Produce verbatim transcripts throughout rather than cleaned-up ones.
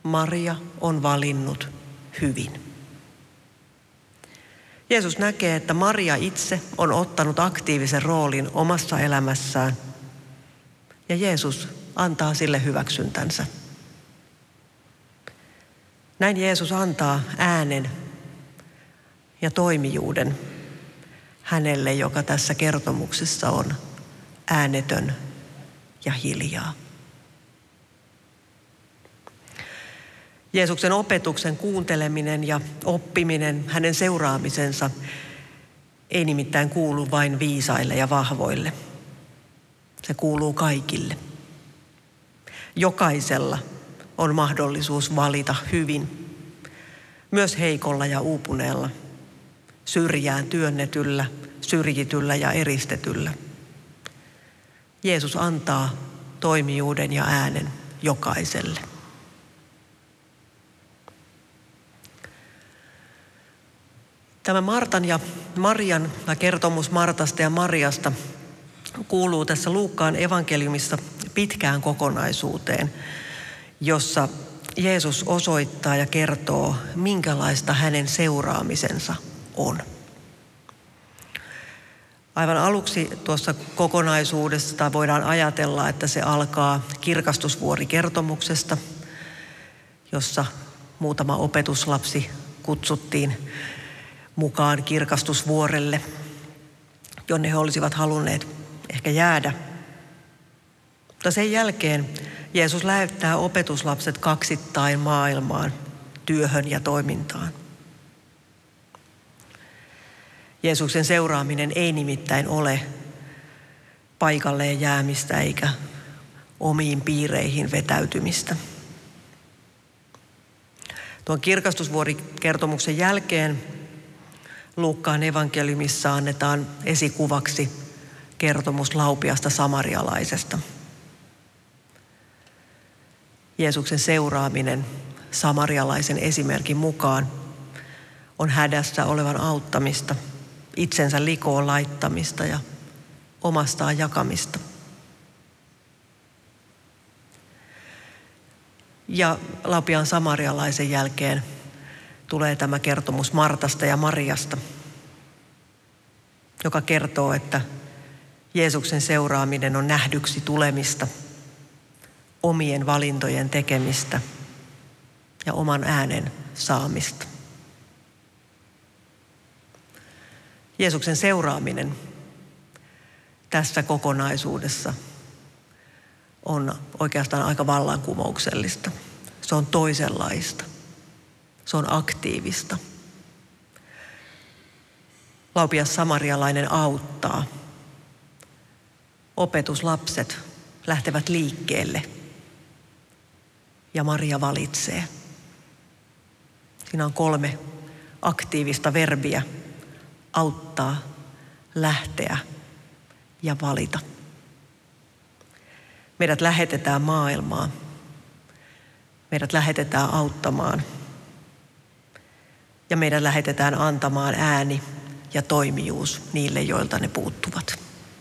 Maria on valinnut hyvin. Jeesus näkee, että Maria itse on ottanut aktiivisen roolin omassa elämässään ja Jeesus antaa sille hyväksyntänsä. Näin Jeesus antaa äänen ja toimijuuden hänelle, joka tässä kertomuksessa on äänetön ja hiljaa. Jeesuksen opetuksen kuunteleminen ja oppiminen, hänen seuraamisensa, ei nimittäin kuulu vain viisaille ja vahvoille. Se kuuluu kaikille. Jokaisella on mahdollisuus valita hyvin, myös heikolla ja uupuneella, syrjään työnnetyllä, syrjityllä ja eristetyllä. Jeesus antaa toimijuuden ja äänen jokaiselle. Tämä Martan ja Marian, kertomus Martasta ja Mariasta kuuluu tässä Luukkaan evankeliumissa pitkään kokonaisuuteen, jossa Jeesus osoittaa ja kertoo, minkälaista hänen seuraamisensa on. Aivan aluksi tuossa kokonaisuudesta voidaan ajatella, että se alkaa kirkastusvuorikertomuksesta, jossa muutama opetuslapsi kutsuttiin mukaan kirkastusvuorelle, jonne he olisivat halunneet ehkä jäädä. Mutta sen jälkeen Jeesus lähettää opetuslapset kaksittain maailmaan, työhön ja toimintaan. Jeesuksen seuraaminen ei nimittäin ole paikalleen jäämistä eikä omiin piireihin vetäytymistä. Tuon kirkastusvuorikertomuksen jälkeen Luukkaan evankeliumissa annetaan esikuvaksi kertomus laupiasta samarialaisesta. Jeesuksen seuraaminen samarialaisen esimerkin mukaan on hädässä olevan auttamista, itsensä likoon laittamista ja omastaan jakamista. Ja laupiaan samarialaisen jälkeen tulee tämä kertomus Martasta ja Mariasta, joka kertoo, että Jeesuksen seuraaminen on nähdyksi tulemista, omien valintojen tekemistä ja oman äänen saamista. Jeesuksen seuraaminen tässä kokonaisuudessa on oikeastaan aika vallankumouksellista. Se on toisenlaista. Se on aktiivista. Laupias samarialainen auttaa. Opetuslapset lähtevät liikkeelle ja Maria valitsee. Siinä on kolme aktiivista verbiä: auttaa, lähteä ja valita. Meidät lähetetään maailmaan. Meidät lähetetään auttamaan. Ja meidät lähetetään antamaan ääni ja toimijuus niille, joilta ne puuttuvat.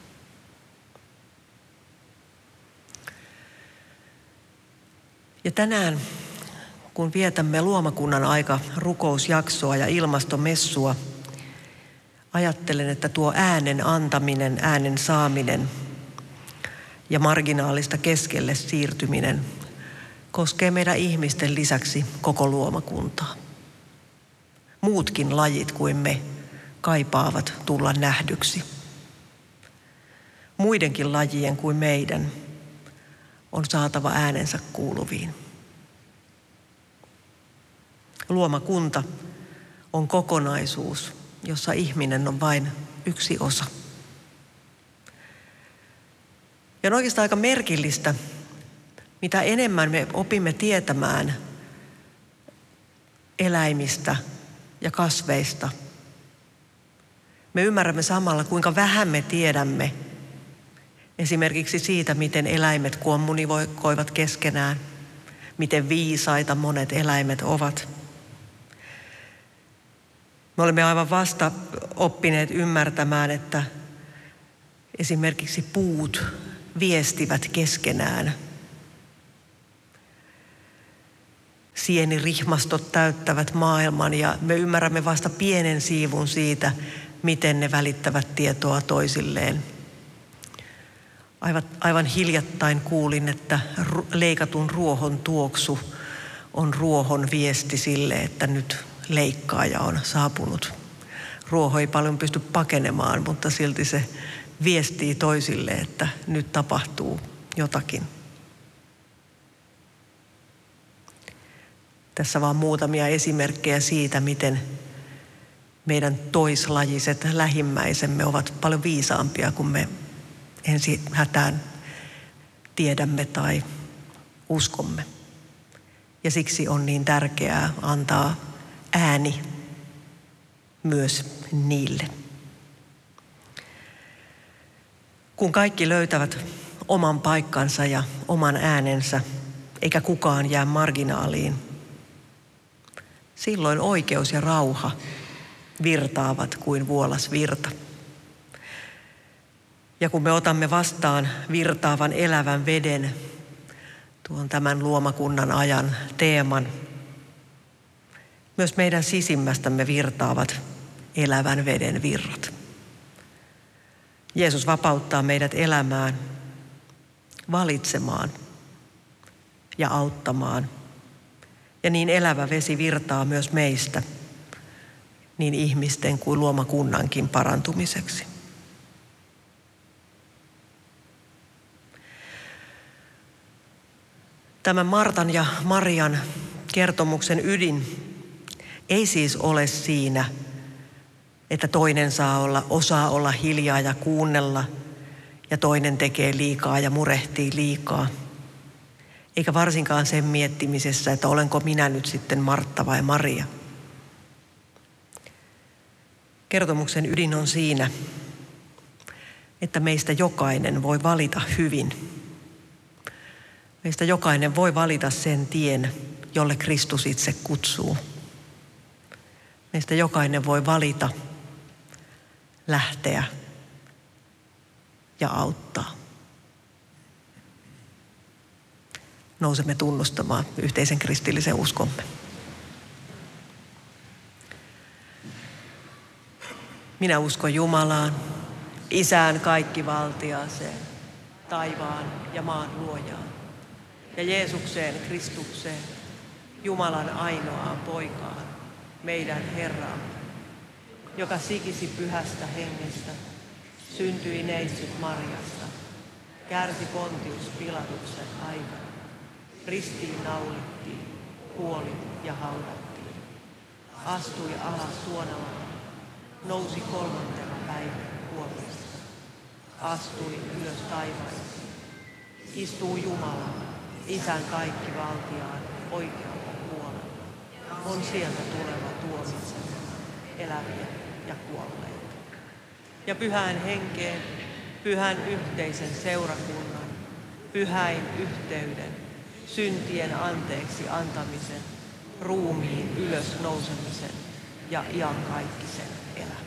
Ja tänään, kun vietämme luomakunnan aika rukousjaksoa ja ilmastomessua, ajattelen, että tuo äänen antaminen, äänen saaminen ja marginaalista keskelle siirtyminen koskee meidän ihmisten lisäksi koko luomakuntaa. Muutkin lajit kuin me kaipaavat tulla nähdyksi. Muidenkin lajien kuin meidän on saatava äänensä kuuluviin. Luomakunta on kokonaisuus, jossa ihminen on vain yksi osa. Ja on oikeastaan aika merkillistä, mitä enemmän me opimme tietämään eläimistä ja kasveista. Me ymmärrämme samalla, kuinka vähän me tiedämme esimerkiksi siitä, miten eläimet kommunikoivat keskenään, miten viisaita monet eläimet ovat. Me olemme aivan vasta oppineet ymmärtämään, että esimerkiksi puut viestivät keskenään sienirihmastot täyttävät maailman ja me ymmärrämme vasta pienen siivun siitä, miten ne välittävät tietoa toisilleen. Aivan, aivan hiljattain kuulin, että leikatun ruohon tuoksu on ruohon viesti sille, että nyt leikkaaja on saapunut. Ruoho ei paljon pysty pakenemaan, mutta silti se viestii toisille, että nyt tapahtuu jotakin. Tässä vaan muutamia esimerkkejä siitä, miten meidän toislajiset lähimmäisemme ovat paljon viisaampia kuin me ensi hätään tiedämme tai uskomme. Ja siksi on niin tärkeää antaa ääni myös niille. Kun kaikki löytävät oman paikkansa ja oman äänensä, eikä kukaan jää marginaaliin, silloin oikeus ja rauha virtaavat kuin vuolas virta. Ja kun me otamme vastaan virtaavan elävän veden, tuon tämän luomakunnan ajan teeman, myös meidän sisimmästämme virtaavat elävän veden virrat. Jeesus vapauttaa meidät elämään, valitsemaan ja auttamaan. Ja niin elävä vesi virtaa myös meistä, niin ihmisten kuin luomakunnankin parantumiseksi. Tämän Martan ja Marian kertomuksen ydin ei siis ole siinä, että toinen saa olla, osaa olla hiljaa ja kuunnella ja toinen tekee liikaa ja murehtii liikaa. Eikä varsinkaan sen miettimisessä, että olenko minä nyt sitten Martta vai Maria. Kertomuksen ydin on siinä, että meistä jokainen voi valita hyvin. Meistä jokainen voi valita sen tien, jolle Kristus itse kutsuu. Meistä jokainen voi valita, lähteä ja auttaa. Nousemme tunnustamaan yhteisen kristillisen uskomme. Minä uskon Jumalaan, Isään kaikkivaltiaaseen, taivaan ja maan luojaan, ja Jeesukseen Kristukseen, Jumalan ainoaan poikaan, meidän Herraamme, joka sikisi pyhästä hengestä, syntyi neitsyt Marjasta, kärsi Pontius Pilatuksen aikana, ristiin naulittiin, kuoli ja haudattiin, astui alas suonalaan, nousi kolmantena päivänä kuopista, astui ylös taivaisiin, istuu Jumalan, Isän kaikkivaltiaan oikealta puolella, on sieltä tuleva tuomitsemaan eläviä ja kuolleita. Ja pyhään henkeen, pyhän yhteisen seurakunnan, pyhäin yhteyden, syntien anteeksi antamisen, ruumiin ylös nousemisen ja iankaikkisen elämän.